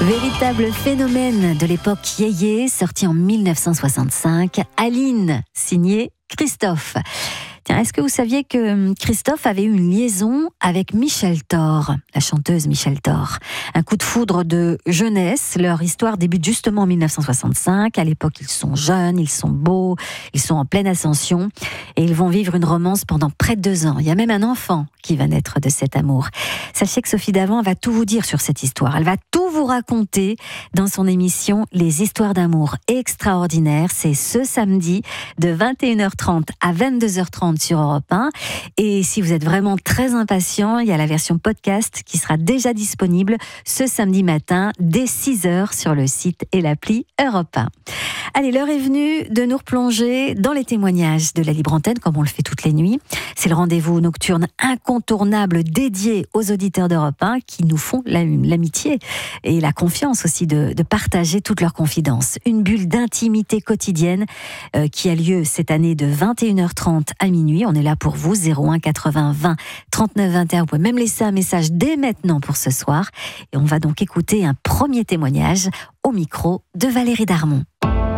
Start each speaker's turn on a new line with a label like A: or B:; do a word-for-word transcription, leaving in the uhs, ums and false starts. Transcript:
A: Véritable phénomène de l'époque yéyé, sorti en mille neuf cent soixante-cinq, Aline, signé Christophe. Tiens, est-ce que vous saviez que Christophe avait eu une liaison avec Michel Thor, la chanteuse Michel Thor? Un coup de foudre de jeunesse. Leur histoire débute justement en mille neuf cent soixante-cinq. À l'époque, ils sont jeunes, ils sont beaux, ils sont en pleine ascension et ils vont vivre une romance pendant près de deux ans. Il y a même un enfant qui va naître de cet amour. Sachez que Sophie Davant va tout vous dire sur cette histoire. Elle va tout vous raconter dans son émission Les histoires d'amour extraordinaires. C'est ce samedi de vingt et une heures trente à vingt-deux heures trente sur Europe un. Et si vous êtes vraiment très impatient, il y a la version podcast qui sera déjà disponible ce samedi matin dès six heures sur le site et l'appli Europe un. Allez, l'heure est venue de nous replonger dans les témoignages de la Libre Antenne, comme on le fait toutes les nuits. C'est le rendez-vous nocturne incontournable dédié aux auditeurs d'Europe un qui nous font l'amitié et la confiance aussi de, de partager toutes leurs confidences. Une bulle d'intimité quotidienne euh, qui a lieu cette année de vingt et une heures trente à minuit. On est là pour vous, zéro un quatre-vingts vingt trente-neuf vingt et un. Vous pouvez même laisser un message dès maintenant pour ce soir. Et on va donc écouter un premier témoignage au micro de Valérie Darmon.